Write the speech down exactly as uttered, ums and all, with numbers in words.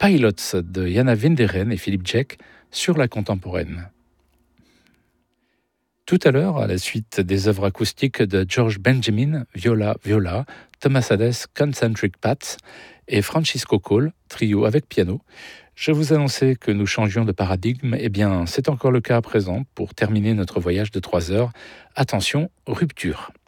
Pilots de Jana Winderen et Philippe Jek sur la contemporaine. Tout à l'heure, à la suite des œuvres acoustiques de George Benjamin, viola, viola, Thomas Hades, concentric pats, et Francisco Cole, trio avec piano, je vous annonçais que nous changions de paradigme. Eh bien, c'est encore le cas à présent pour terminer notre voyage de trois heures. Attention, rupture.